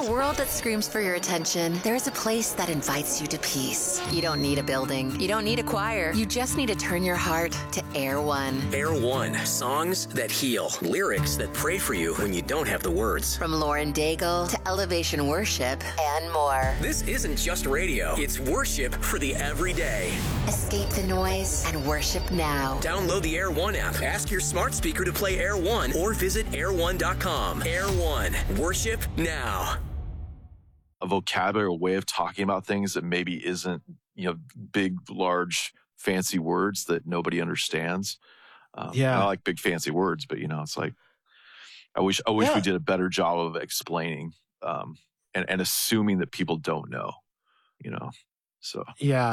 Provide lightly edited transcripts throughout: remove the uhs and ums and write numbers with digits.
a world that screams for your attention, there's a place that invites you to peace. You don't need a building. You don't need a choir. You just need to turn your heart to Air One. Air One. Songs that heal. Lyrics that pray for you when you don't have the words. From Lauren Daigle to Elevation Worship and more. This isn't just radio. It's worship for the everyday. Escape the noise and worship now. Download the Air One app. Ask your smart speaker to play Air One or visit air1.com. Air One. Worship now. A vocabulary, a way of talking about things that maybe isn't, big, large, fancy words that nobody understands. I like big, fancy words, but it's like, I wish we did a better job of explaining, and assuming that people don't know, so.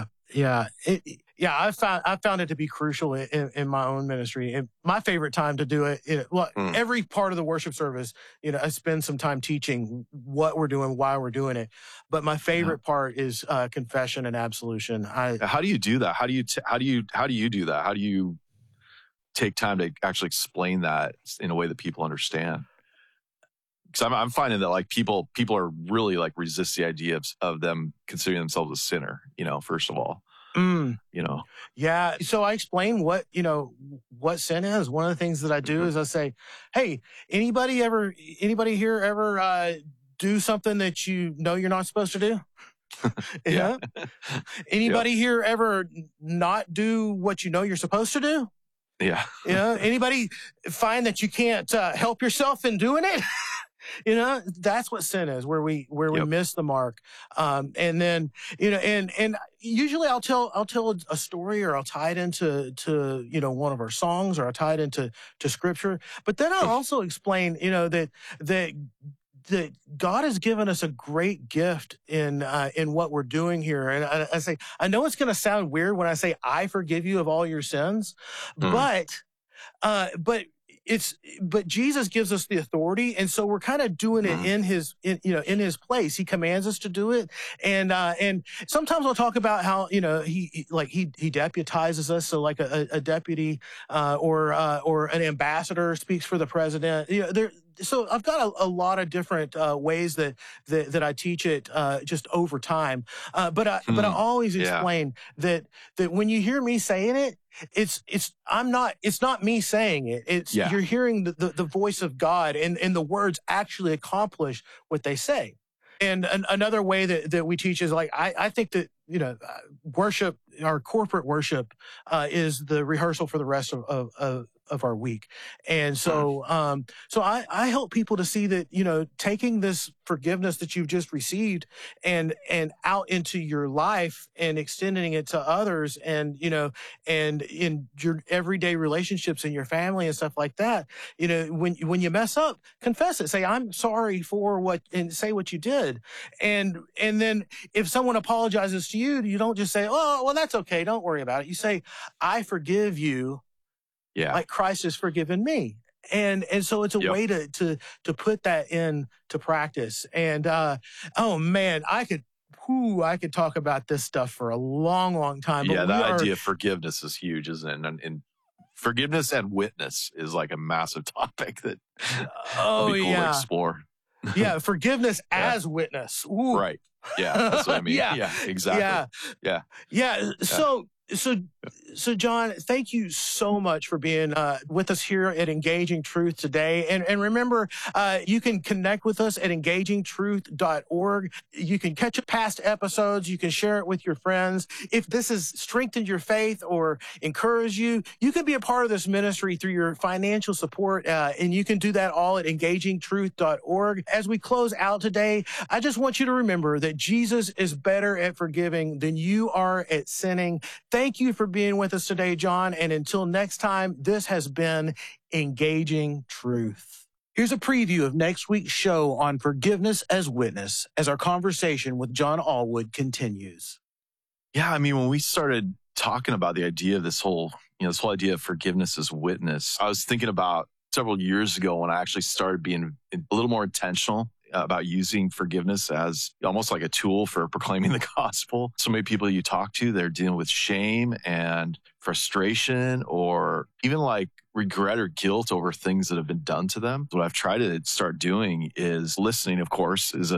I found it to be crucial in my own ministry. And my favorite time to do it, every part of the worship service, I spend some time teaching what we're doing, why we're doing it. But my favorite part is confession and absolution. How do you do that? How do you do that? How do you take time to actually explain that in a way that people understand? Because I'm finding that people are really resist the idea of them considering themselves a sinner, first of all. Yeah. So I explain what sin is. One of the things that I do is I say, hey, anybody here ever do something that you're not supposed to do? Yeah. Anybody here ever not do what you're supposed to do? Yeah. Anybody find that you can't help yourself in doing it? That's what sin is, where we miss the mark. And then, and usually I'll tell a story, or I'll tie it into one of our songs, or I'll tie it into scripture. But then I'll also explain, that God has given us a great gift in what we're doing here. And I say, I know it's going to sound weird when I say, I forgive you of all your sins, but Jesus gives us the authority, and so we're kind of doing it in his place. He commands us to do it, and sometimes I'll talk about how he deputizes us. So like a deputy or an ambassador speaks for the president. So I've got a lot of different ways that I teach it just over time. But I always explain that when you hear me saying it, it's not me saying it. You're hearing the voice of God, and the words actually accomplish what they say. And another way that we teach is I think that worship, our corporate worship, is the rehearsal for the rest of our week. And so I help people to see that taking this forgiveness that you've just received and out into your life and extending it to others, and and in your everyday relationships in your family and stuff like that, when you mess up, confess it, say I'm sorry for what, and say what you did, and then if someone apologizes to you, you don't just say, oh well, that's okay, don't worry about it. You say, I forgive you, like Christ has forgiven me. And so it's a way to put that into practice. And oh man, I could talk about this stuff for a long, long time. But that idea of forgiveness is huge, isn't it? And forgiveness and witness is like a massive topic that would be cool to explore. Yeah, forgiveness as witness. Ooh. Right. Yeah, that's what I mean. Yeah, exactly. Yeah. So John, thank you so much for being with us here at Engaging Truth today. And remember, you can connect with us at engagingtruth.org. You can catch up past episodes. You can share it with your friends. If this has strengthened your faith or encouraged you, you can be a part of this ministry through your financial support. And you can do that all at engagingtruth.org. As we close out today, I just want you to remember that Jesus is better at forgiving than you are at sinning. Thank you for being with us today, John. And until next time, this has been Engaging Truth. Here's a preview of next week's show on forgiveness as witness as our conversation with John Allwood continues. Yeah, I mean, when we started talking about the idea of this whole idea of forgiveness as witness, I was thinking about several years ago when I actually started being a little more intentional about using forgiveness as almost like a tool for proclaiming the gospel. So many people you talk to, they're dealing with shame and frustration, or even like regret or guilt over things that have been done to them. What I've tried to start doing is listening, of course, is